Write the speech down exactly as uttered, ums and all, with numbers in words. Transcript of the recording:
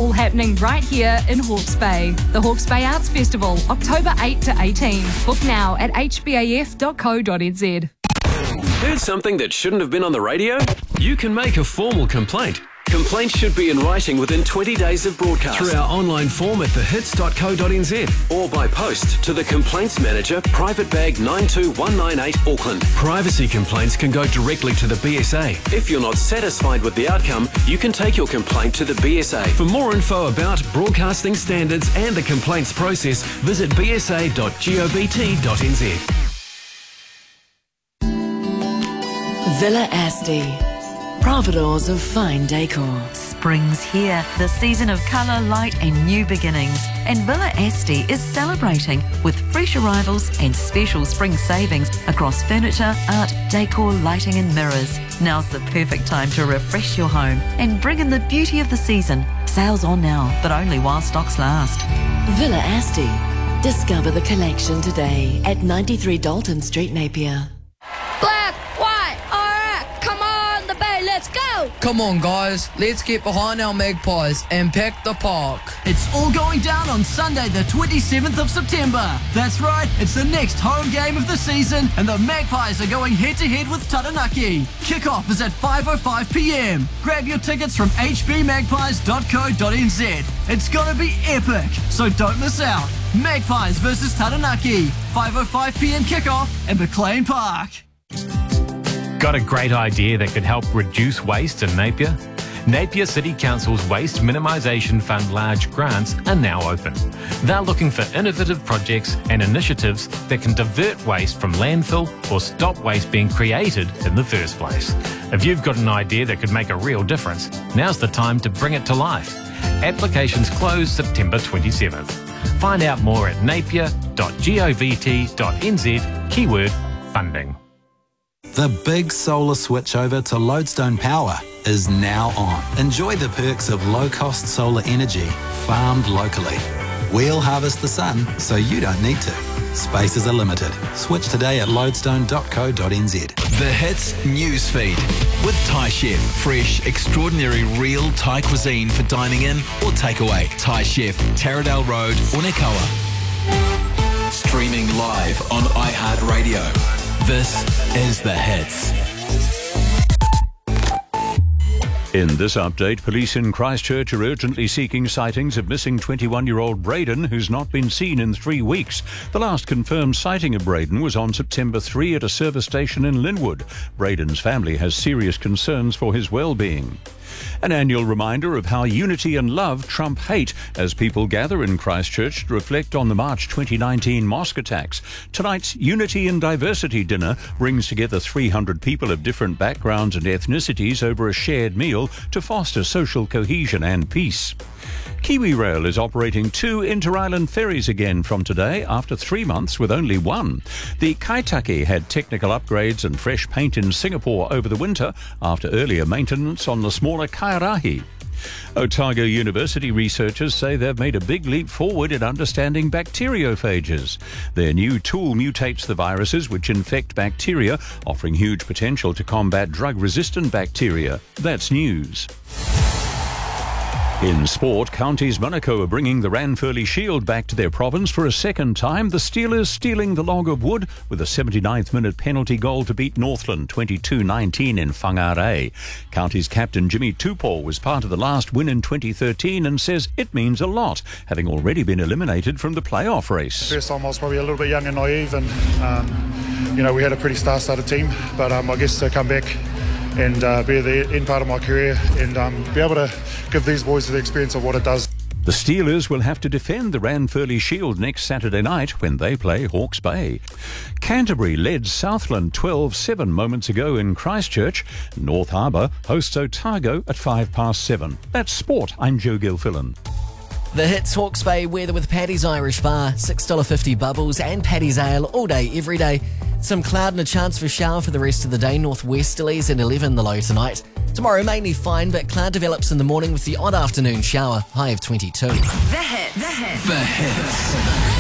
all happening right here in Hawke's Bay. The Hawke's Bay Arts Festival, October eighth to eighteenth. Book now at h b a f dot co dot n z. Heard something that shouldn't have been on the radio? You can make a formal complaint. Complaints should be in writing within twenty days of broadcast. Through our online form at the hits dot co dot n z. Or by post to the Complaints Manager, Private Bag nine two one nine eight, Auckland. Privacy complaints can go directly to the B S A. If you're not satisfied with the outcome, you can take your complaint to the B S A. For more info about broadcasting standards and the complaints process, visit b s a dot govt dot n z. Villa Asti, providors of fine decor. Spring's here, the season of colour, light and new beginnings. And Villa Asti is celebrating with fresh arrivals and special spring savings across furniture, art, decor, lighting and mirrors. Now's the perfect time to refresh your home and bring in the beauty of the season. Sales on now, but only while stocks last. Villa Asti. Discover the collection today at ninety-three Dalton Street, Napier. Black, white, alright, come on the bay, let's go! Come on guys, let's get behind our Magpies and pack the park. It's all going down on Sunday the twenty-seventh of September. That's right, it's the next home game of the season and the Magpies are going head to head with Taranaki. Kickoff is at five oh five p m. Grab your tickets from h b magpies dot co dot n z. It's gonna be epic, so don't miss out. Magpies versus Taranaki, five oh five p m kickoff at McLean Park. Got a great idea that could help reduce waste in Napier? Napier City Council's Waste Minimisation Fund large grants are now open. They're looking for innovative projects and initiatives that can divert waste from landfill or stop waste being created in the first place. If you've got an idea that could make a real difference, now's the time to bring it to life. Applications close September twenty-seventh. Find out more at napier dot govt dot n z, keyword funding. The big solar switchover to Lodestone Power is now on. Enjoy the perks of low-cost solar energy farmed locally. We'll harvest the sun so you don't need to. Spaces are limited. Switch today at lodestone dot co dot n z. The Hits Newsfeed with Thai Chef. Fresh, extraordinary, real Thai cuisine for dining in or takeaway. Thai Chef, Taradale Road, Unikoa. Streaming live on iHeartRadio. This is The Hits. In this update, police in Christchurch are urgently seeking sightings of missing twenty-one-year-old Braden, who's not been seen in three weeks. The last confirmed sighting of Braden was on September third at a service station in Linwood. Braden's family has serious concerns for his well-being. An annual reminder of how unity and love trump hate as people gather in Christchurch to reflect on the March twenty nineteen mosque attacks. Tonight's Unity and Diversity dinner brings together three hundred people of different backgrounds and ethnicities over a shared meal to foster social cohesion and peace. KiwiRail is operating two inter-island ferries again from today after three months with only one. The Kaitaki had technical upgrades and fresh paint in Singapore over the winter after earlier maintenance on the smaller Kairahi. Otago University researchers say they've made a big leap forward in understanding bacteriophages. Their new tool mutates the viruses which infect bacteria, offering huge potential to combat drug-resistant bacteria. That's news. In sport, Counties Monaco are bringing the Ranfurly Shield back to their province for a second time. The Steelers stealing the log of wood with a seventy-ninth minute penalty goal to beat Northland twenty-two nineteen in Whangarei. Counties captain Jimmy Tupou was part of the last win in twenty thirteen and says it means a lot, having already been eliminated from the playoff race. First time I was probably a little bit young and naive, and um, you know, we had a pretty star-studded team, but um, I guess to come back and uh, be the end part of my career and um, be able to give these boys the experience of what it does. The Steelers will have to defend the Ranfurly Shield next Saturday night when they play Hawke's Bay. Canterbury led Southland twelve seven moments ago in Christchurch. North Harbour hosts Otago at five past seven. That's sport. I'm Joe Gilfillan. The Hits Hawke's Bay weather with Paddy's Irish Bar, six dollars fifty bubbles and Paddy's Ale all day, every day. Some cloud and a chance for shower for the rest of the day, northwesterlies and eleven the low tonight. Tomorrow mainly fine, but cloud develops in the morning with the odd afternoon shower, high of twenty-two. The Hits. The Hits. The Hits.